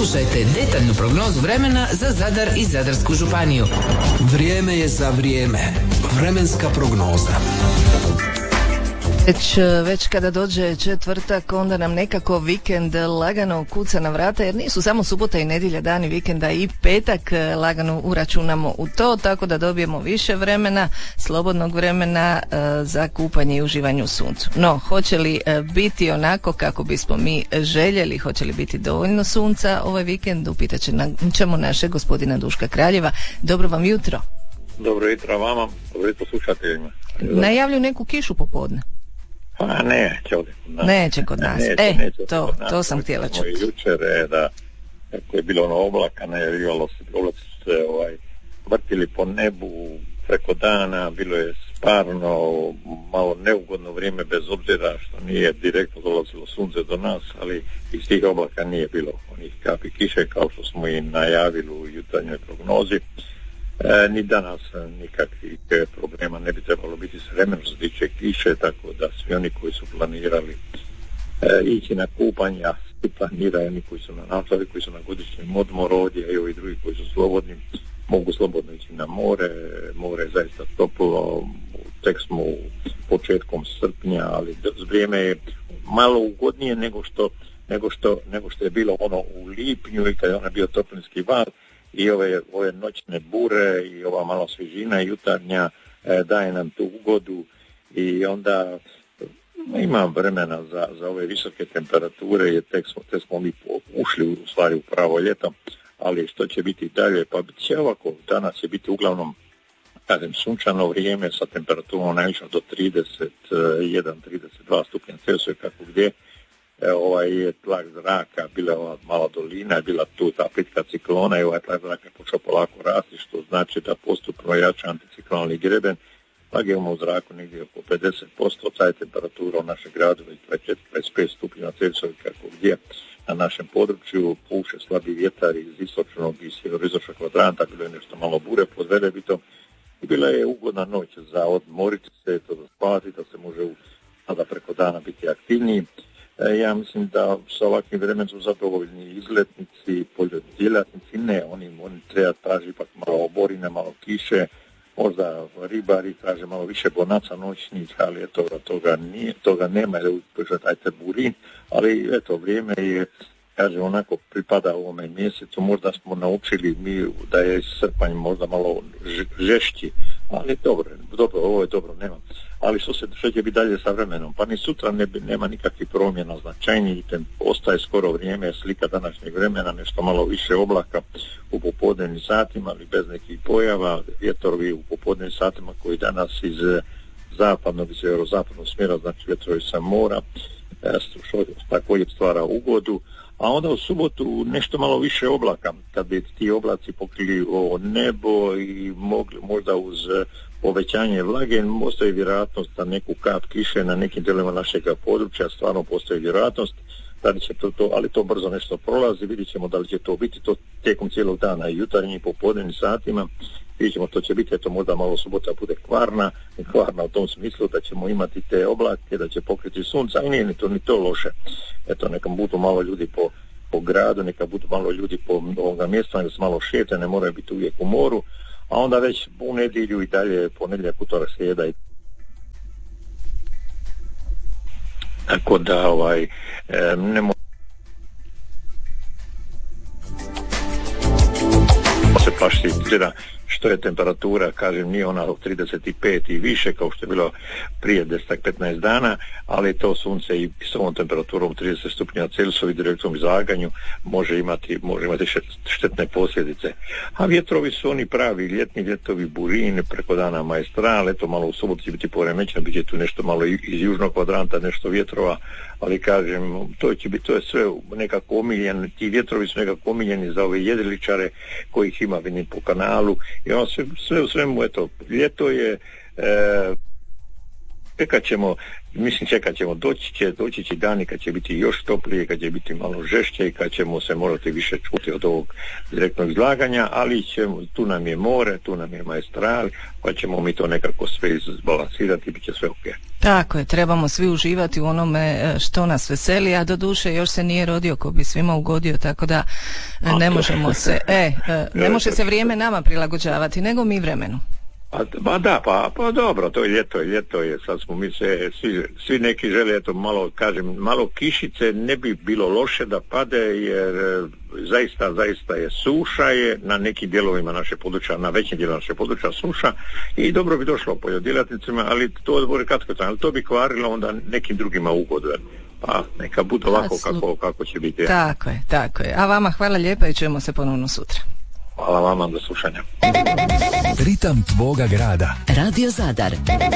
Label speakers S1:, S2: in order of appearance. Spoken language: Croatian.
S1: Poslušajte detaljnu prognozu vremena za Zadar i Zadarsku županiju.
S2: Vrijeme je za vrijeme. Vremenska prognoza.
S3: Već kada dođe četvrtak, onda nam nekako vikend lagano kuca na vrata, jer nisu samo subota i nedjelja dani vikenda, i petak lagano uračunamo u to, tako da dobijemo više vremena, slobodnog vremena za kupanje i uživanje u suncu. No, hoće li biti onako kako bismo mi željeli, hoće li biti dovoljno sunca ovaj vikend, upitat ćemo našeg gospodina Duška Kraljeva. Dobro vam jutro.
S4: Dobro jutro vama, dobro jutro slušateljima.
S3: Najavljuju neku kišu popodne.
S4: Pa neće ovdje kod nas.
S3: Neće kod nas.
S4: Neće
S3: to sam htjela čuti.
S4: Jučer da kako je bilo ono oblaka, najavljivalo se, oblaci su se vrtili po nebu preko dana, bilo je sparno, malo neugodno vrijeme, bez obzira što nije direktno dolazilo sunce do nas, ali iz tih oblaka nije bilo onih kapi kiše kao što smo i najavili u jutarnjoj prognozi. Ni danas nikakvih problema ne bi trebalo biti s vremenom što se tiče kiše, tako da svi oni koji su planirali ići na kupanja, svi planiraju, oni koji su na naslavi, koji su na godišnjem odmoru ovdje, i ovi drugi koji su slobodni, mogu slobodno ići na more. More je zaista toplo, tek smo početkom srpnja, ali vrijeme je malo ugodnije nego što je bilo ono u lipnju i kad je ono bio toplinski val. I ove noćne bure i ova malo svježina jutarnja daje nam tu ugodu, i onda ima vremena za ove visoke temperature, jer tek smo mi ušli u stvari u pravo ljeto, ali što će biti dalje, pa će ovako, danas će biti uglavnom sunčano vrijeme sa temperaturom najviše do 31-32 stupnja Celzija, kako gdje. Je tlak zraka, bila ova mala dolina, je bila tu ta plitka ciklona i ovaj tlak zraka je počeo polako rasti, što znači da postupno jača anticiklonalni greben. Tlak imamo u zraku negdje oko 50%, ta je temperatura u našem gradu već 24-25 stupnja Celzija, kako gdje. Na našem području puše slabi vjetar iz istočnog i sjeveroistočnog kvadranta, bilo je nešto malo bure pod Velebitom i bila je ugodna noć za odmoriti se, to da spavati, da se može sada preko dana biti aktivniji. Ja mislim da sa ovakvim vremenom su zadovoljni izletnici, poljoprivrednici, ne, oni treba traži ipak malo oborine, malo kiše, možda ribari traže malo više bonaca noćnih, ali eto, toga nema, jer je taj burin, ali eto, vrijeme je, kaže, onako pripada ovome mjesecu, možda smo naučili mi da je srpanj možda malo žešći, ali dobro, ovo je dobro, nema. Ali što će biti dalje sa vremenom? Pa ni sutra nema nikakvih promjena značajnijih, ostaje skoro vrijeme, slika današnjeg vremena, nešto malo više oblaka u popodnevnim satima, ali bez nekih pojava, vjetrovi u popodnevnim satima koji danas iz zapadnog i sjeverozapadnog smjera, znači vjetrovi sa mora, što također stvara ugodu. A onda u subotu nešto malo više oblaka, kad bi ti oblaci pokrili ovo nebo i mogli možda uz povećanje vlage, postoji vjerojatnost za neku kap kiše na nekim dijelovima našeg područja, stvarno postoji vjerojatnost, da li će ali to brzo nešto prolazi, vidjet ćemo da li će to biti to tijekom cijelog dana i jutarnjim i popodnevnim satima, vidjet ćemo, to će biti, eto možda malo subota bude kvarna u tom smislu da ćemo imati te oblake, da će pokriti sunca, i nije ni to loše. Eto, neka budu malo ljudi po gradu, neka budu malo ljudi po ovoga mjesta, da se malo šete, ne moraju biti uvijek u moru, a onda već u nedjelju i dalje, ponedjeljak, utorak, srijeda i tako da ne može se plašiti što je temperatura, kažem, nije ona od 35 i više kao što je bilo prije 10-15 dana, ali to sunce i s ovom temperaturom 30 stupnja Celzija i direktnom izlaganju može imati štetne posljedice. A vjetrovi su oni pravi, ljetni vjetrovi, burin, preko dana Maestral, eto malo u subotu će biti poremećeno, bit će tu nešto malo iz južnog kvadranta, nešto vjetrova, ali kažem, to je sve nekako omiljeno, ti vjetrovi su nekako omiljeni za ove jedriličare kojih ima, vidim, po kanalu, i ono sve u svemu, eto, ljeto je čekat ćemo, doći će dani kad će biti još toplije, kad će biti malo žešće i kad ćemo se morati više čuti od ovog direktnog izlaganja, ali tu nam je more, tu nam je Maestral, pa ćemo mi to nekako sve izbalansirati i bit će sve ok.
S3: Tako je, trebamo svi uživati u onome što nas veseli, a doduše još se nije rodio ko bi svima ugodio, tako da ne možemo se, ne može se vrijeme nama prilagođavati, nego mi vremenu.
S4: Pa dobro, to je ljeto je, sad smo mi svi neki žele, eto malo kišice, ne bi bilo loše da pade, jer zaista je suša je na nekim dijelovima naše područja, na većim dijelovima naše područja suša i dobro bi došlo poljoprivrednicima, ali to bude kratko, ali to bi kvarilo onda nekim drugima ugodu. Pa neka bude ovako kako će biti.
S3: Tako je. A vama hvala lijepa i čujemo se ponovno sutra.
S4: Hvala vama, do slušanja.
S2: Ritam tvoga grada.
S1: Radio Zadar.